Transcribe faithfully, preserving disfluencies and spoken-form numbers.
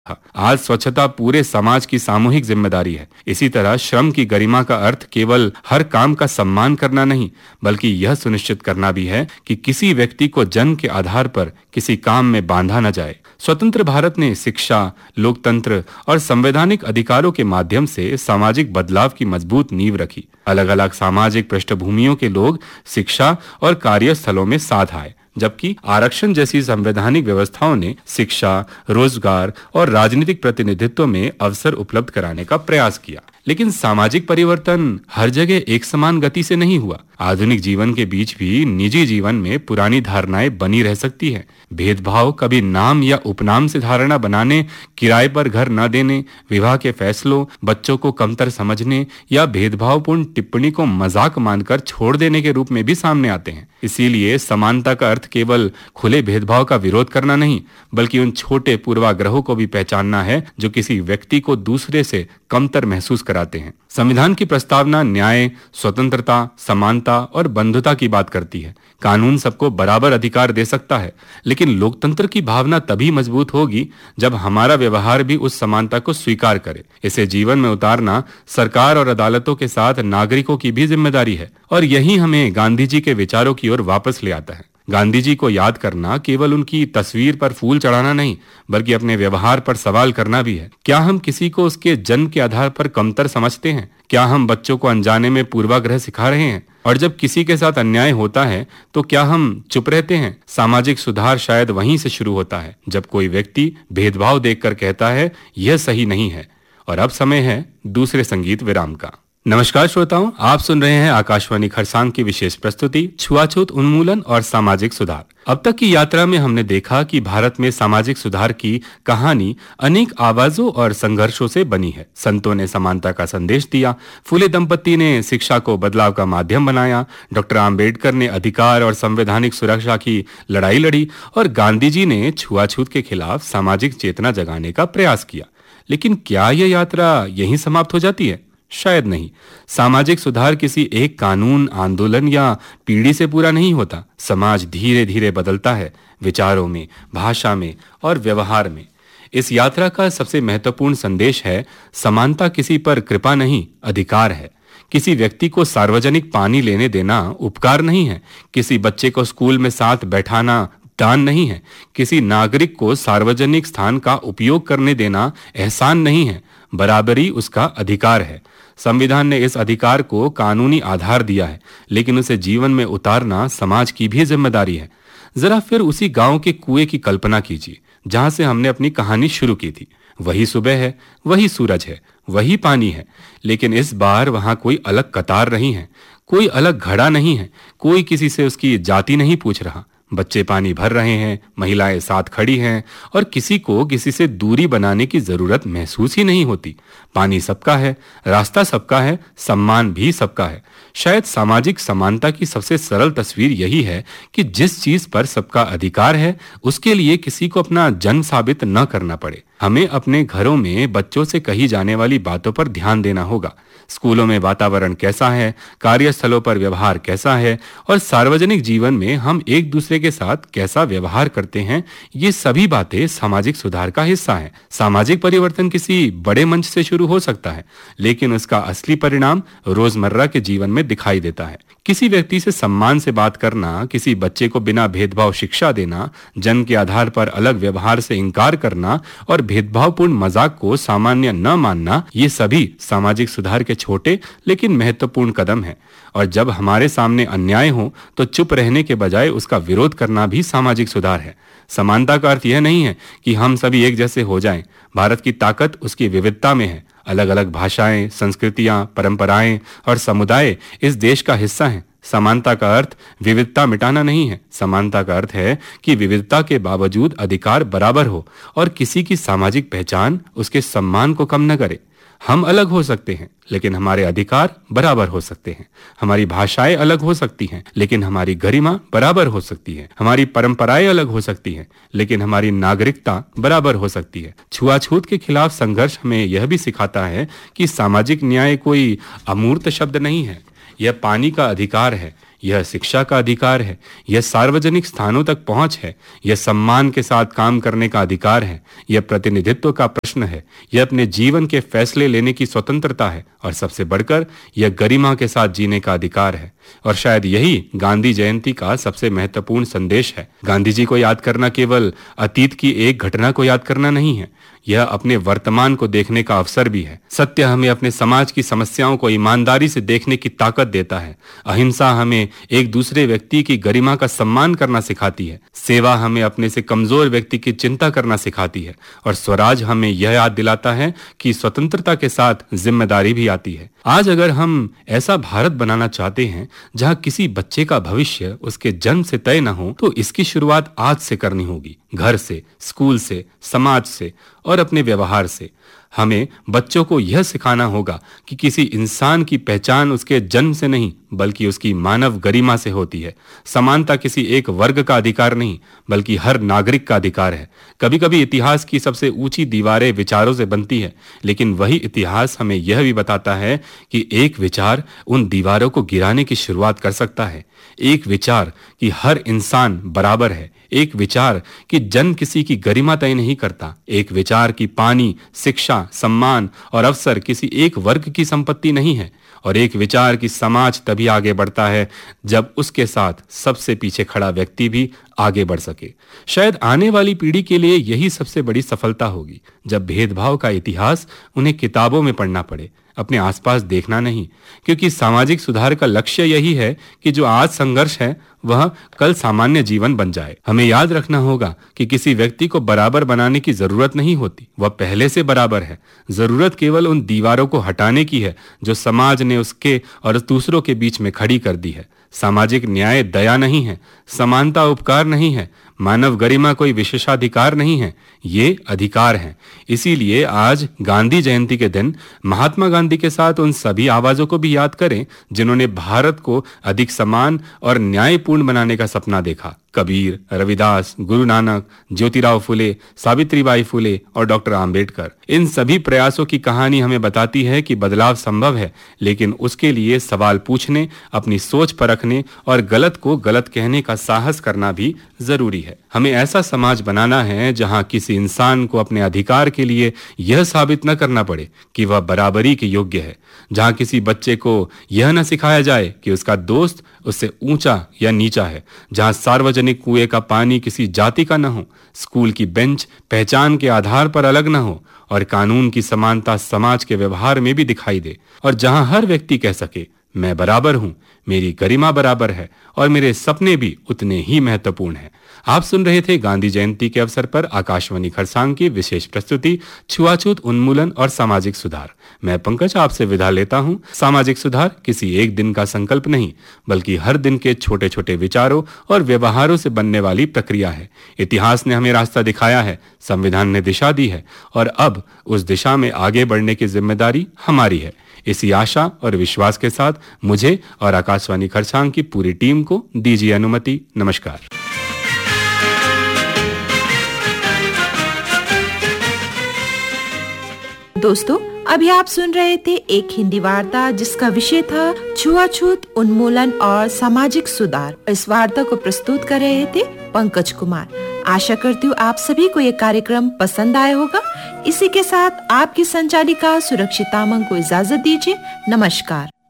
आज स्वच्छता पूरे समाज की सामूहिक जिम्मेदारी है। इसी तरह श्रम की गरिमा का अर्थ केवल हर काम का सम्मान करना नहीं, बल्कि यह सुनिश्चित करना भी है कि किसी व्यक्ति को जन्म के आधार पर किसी काम में बांधा न जाए। स्वतंत्र भारत ने शिक्षा, लोकतंत्र और संवैधानिक अधिकारों के माध्यम से सामाजिक बदलाव की मजबूत नींव रखी। अलग अलग सामाजिक पृष्ठभूमियों के लोग शिक्षा और कार्यस्थलों में साथ आए, जबकि आरक्षण जैसी संवैधानिक व्यवस्थाओं ने शिक्षा, रोजगार और राजनीतिक प्रतिनिधित्व में अवसर उपलब्ध कराने का प्रयास किया। लेकिन सामाजिक परिवर्तन हर जगह एक समान गति से नहीं हुआ। आधुनिक जीवन के बीच भी निजी जीवन में पुरानी धारणाएं बनी रह सकती है। भेदभाव कभी नाम या उपनाम से धारणा बनाने, किराए पर घर न देने, विवाह के फैसलों, बच्चों को कमतर समझने या भेदभावपूर्ण टिप्पणी को मजाक मानकर छोड़ देने के रूप में भी सामने आते हैं। इसीलिए समानता का अर्थ केवल खुले भेदभाव का विरोध करना नहीं, बल्कि उन छोटे पूर्वाग्रहों को भी पहचानना है जो किसी व्यक्ति को दूसरे से कमतर महसूस कराते हैं। संविधान की प्रस्तावना न्याय, स्वतंत्रता, समानता और बंधुता की बात करती है। कानून सबको बराबर अधिकार दे सकता है, लेकिन लोकतंत्र की भावना तभी मजबूत होगी जब हमारा व्यवहार भी उस समानता को स्वीकार करे। इसे जीवन में उतारना सरकार और अदालतों के साथ नागरिकों की भी जिम्मेदारी है, और यही हमें गांधी जी के विचारों की ओर वापस ले आता है। गांधी जी को याद करना केवल उनकी तस्वीर पर फूल चढ़ाना नहीं, बल्कि अपने व्यवहार पर सवाल करना भी है। क्या हम किसी को उसके जन्म के आधार पर कमतर समझते हैं? क्या हम बच्चों को अनजाने में पूर्वाग्रह सिखा रहे हैं? और जब किसी के साथ अन्याय होता है तो क्या हम चुप रहते हैं? सामाजिक सुधार शायद वहीं से शुरू होता है, जब कोई व्यक्ति भेदभाव देखकर कहता है यह सही नहीं है। और अब समय है दूसरे संगीत विराम का। नमस्कार श्रोताओं, आप सुन रहे हैं आकाशवाणी खरसांग की विशेष प्रस्तुति छुआछूत उन्मूलन और सामाजिक सुधार। अब तक की यात्रा में हमने देखा कि भारत में सामाजिक सुधार की कहानी अनेक आवाजों और संघर्षों से बनी है। संतों ने समानता का संदेश दिया, फूले दंपत्ति ने शिक्षा को बदलाव का माध्यम बनाया, डॉक्टर आम्बेडकर ने अधिकार और संवैधानिक सुरक्षा की लड़ाई लड़ी, और गांधी जी ने छुआछूत के खिलाफ सामाजिक चेतना जगाने का प्रयास किया। लेकिन क्या यह यात्रा यहीं समाप्त हो जाती है? शायद नहीं। सामाजिक सुधार किसी एक कानून, आंदोलन या पीढ़ी से पूरा नहीं होता। समाज धीरे धीरे बदलता है, विचारों में, भाषा में और व्यवहार में। इस यात्रा का सबसे महत्वपूर्ण संदेश है, समानता किसी पर कृपा नहीं, अधिकार है। किसी व्यक्ति को सार्वजनिक पानी लेने देना उपकार नहीं है। किसी बच्चे को स्कूल में साथ बैठाना दान नहीं है। किसी नागरिक को सार्वजनिक स्थान का उपयोग करने देना एहसान नहीं है। बराबरी उसका अधिकार है। संविधान ने इस अधिकार को कानूनी आधार दिया है, लेकिन उसे जीवन में उतारना समाज की भी जिम्मेदारी है। जरा फिर उसी गांव के कुएं की कल्पना कीजिए जहां से हमने अपनी कहानी शुरू की थी। वही सुबह है, वही सूरज है, वही पानी है, लेकिन इस बार वहां कोई अलग कतार नहीं है, कोई अलग घड़ा नहीं है, कोई किसी से उसकी जाति नहीं पूछ रहा। बच्चे पानी भर रहे हैं, महिलाएं साथ खड़ी हैं, और किसी को किसी से दूरी बनाने की जरूरत महसूस ही नहीं होती। पानी सबका है, रास्ता सबका है, सम्मान भी सबका है। शायद सामाजिक समानता की सबसे सरल तस्वीर यही है कि जिस चीज पर सबका अधिकार है, उसके लिए किसी को अपना जन्म साबित न करना पड़े। हमें अपने घरों में बच्चों से कही जाने वाली बातों पर ध्यान देना होगा। स्कूलों में वातावरण कैसा है, कार्यस्थलों पर व्यवहार कैसा है, और सार्वजनिक जीवन में हम एक दूसरे के साथ कैसा व्यवहार करते हैं, ये सभी बातें सामाजिक सुधार का हिस्सा हैं। सामाजिक परिवर्तन किसी बड़े मंच से शुरू हो सकता है, लेकिन उसका असली परिणाम रोजमर्रा के जीवन में दिखाई देता है। किसी व्यक्ति से सम्मान से बात करना, किसी बच्चे को बिना भेदभाव शिक्षा देना, जन्म के आधार पर अलग व्यवहार से इंकार करना और भेदभावपूर्ण मजाक को सामान्य न मानना, ये सभी सामाजिक सुधार के छोटे लेकिन महत्वपूर्ण कदम हैं। और जब हमारे सामने अन्याय हो तो चुप रहने के बजाय उसका विरोध करना भी सामाजिक सुधार है। समानता का अर्थ यह नहीं है कि हम सभी एक जैसे हो जाएं। भारत की ताकत उसकी विविधता में है। अलग अलग भाषाएं, संस्कृतियां, परंपराएं और समुदाय इस देश का हिस्सा हैं। समानता का अर्थ विविधता मिटाना नहीं है। समानता का अर्थ है कि विविधता के बावजूद अधिकार बराबर हो और किसी की सामाजिक पहचान उसके सम्मान को कम न करे। हम अलग हो सकते हैं, लेकिन हमारे अधिकार बराबर हो सकते हैं। हमारी भाषाएं अलग हो सकती हैं, लेकिन हमारी गरिमा बराबर हो सकती है। हमारी परंपराएं अलग हो सकती हैं, लेकिन हमारी नागरिकता बराबर हो सकती है। छुआछूत के खिलाफ संघर्ष हमें यह भी सिखाता है कि सामाजिक न्याय कोई अमूर्त शब्द नहीं है। यह पानी का अधिकार है, यह शिक्षा का अधिकार है, यह सार्वजनिक स्थानों तक पहुंच है, यह सम्मान के साथ काम करने का अधिकार है, यह प्रतिनिधित्व का प्रश्न है, यह अपने जीवन के फैसले लेने की स्वतंत्रता है और सबसे बढ़कर यह गरिमा के साथ जीने का अधिकार है। और शायद यही गांधी जयंती का सबसे महत्वपूर्ण संदेश है। गांधी जी को याद करना केवल अतीत की एक घटना को याद करना नहीं है, यह अपने वर्तमान को देखने का अवसर भी है। सत्य हमें अपने समाज की समस्याओं को ईमानदारी से देखने की ताकत देता है। अहिंसा हमें एक दूसरे व्यक्ति की गरिमा का सम्मान करना सिखाती है। सेवा हमें अपने से कमजोर व्यक्ति की चिंता करना सिखाती है। और स्वराज हमें यह याद दिलाता है कि स्वतंत्रता के साथ जिम्मेदारी भी आती है। आज अगर हम ऐसा भारत बनाना चाहते हैं जहां किसी बच्चे का भविष्य उसके जन्म से तय न हो, तो इसकी शुरुआत आज से करनी होगी। घर से, स्कूल से, समाज से और अपने व्यवहार से। हमें बच्चों को यह सिखाना होगा कि किसी इंसान की पहचान उसके जन्म से नहीं बल्कि उसकी मानव गरिमा से होती है। समानता किसी एक वर्ग का अधिकार नहीं बल्कि हर नागरिक का अधिकार है। कभी कभी इतिहास की सबसे ऊंची दीवारें विचारों से बनती है, लेकिन वही इतिहास हमें यह भी बताता है कि एक विचार उन दीवारों को गिराने की शुरुआत कर सकता है। एक विचार कि हर इंसान बराबर है, एक विचार कि जन्म किसी की गरिमा तय नहीं करता, एक विचार कि पानी, शिक्षा, सम्मान और अवसर किसी एक वर्ग की संपत्ति नहीं है, और एक विचार कि समाज तभी आगे बढ़ता है जब उसके साथ सबसे पीछे खड़ा व्यक्ति भी आगे बढ़ सके। शायद आने वाली पीढ़ी के लिए यही सबसे बड़ी सफलता होगी, जब भेदभाव का इतिहास उन्हें किताबों में पढ़ना पड़े, अपने आसपास देखना नहीं। क्योंकि सामाजिक सुधार का लक्ष्य यही है कि जो आज संघर्ष है वह कल सामान्य जीवन बन जाए। हमें याद रखना होगा कि किसी व्यक्ति को बराबर बनाने की जरूरत नहीं होती, वह पहले से बराबर है। जरूरत केवल उन दीवारों को हटाने की है जो समाज ने उसके और दूसरों के बीच में खड़ी कर दी है। सामाजिक न्याय दया नहीं है, समानता उपकार नहीं है, मानव गरिमा कोई विशेषाधिकार नहीं है, ये अधिकार है। इसीलिए आज गांधी जयंती के दिन महात्मा गांधी के साथ उन सभी आवाजों को भी याद करें जिन्होंने भारत को अधिक समान और न्यायपूर्ण बनाने का सपना देखा। कबीर, रविदास, गुरु नानक, ज्योतिराव फुले, सावित्रीबाई फुले और डॉक्टर आंबेडकर। इन सभी प्रयासों की कहानी हमें बताती है कि बदलाव संभव है, लेकिन उसके लिए सवाल पूछने, अपनी सोच परखने और गलत को गलत कहने का साहस करना भी जरूरी है। हमें ऐसा समाज बनाना है जहां किसी इंसान को अपने अधिकार के लिए यह साबित न करना पड़े कि वह बराबरी के योग्य है, जहां किसी बच्चे को यह न सिखाया जाए कि उसका दोस्त उससे ऊंचा या नीचा है, जहां सार्वजनिक कुएं का पानी किसी जाति का न हो, स्कूल की बेंच पहचान के आधार पर अलग न हो और कानून की समानता समाज के व्यवहार में भी दिखाई दे, और जहां हर व्यक्ति कह सके मैं बराबर हूं, मेरी गरिमा बराबर है और मेरे सपने भी उतने ही महत्वपूर्ण हैं। आप सुन रहे थे गांधी जयंती के अवसर पर आकाशवाणी खरसांग की विशेष प्रस्तुति छुआछूत उन्मूलन और सामाजिक सुधार। मैं पंकज आपसे विदा लेता हूं। सामाजिक सुधार किसी एक दिन का संकल्प नहीं बल्कि हर दिन के छोटे छोटे विचारों और व्यवहारों से बनने वाली प्रक्रिया है। इतिहास ने हमें रास्ता दिखाया है, संविधान ने दिशा दी है और अब उस दिशा में आगे बढ़ने की जिम्मेदारी हमारी है। इसी आशा और विश्वास के साथ मुझे और आकाशवाणी खरसांग की पूरी टीम को दीजिए अनुमति। नमस्कार। दोस्तों, अभी आप सुन रहे थे एक हिंदी वार्ता जिसका विषय था छुआछूत उन्मूलन और सामाजिक सुधार। इस वार्ता को प्रस्तुत कर रहे थे पंकज कुमार। आशा करती हूँ आप सभी को ये कार्यक्रम पसंद आया होगा। इसी के साथ आपकी संचालिका सुरक्षिता मंग को इजाजत दीजिए। नमस्कार।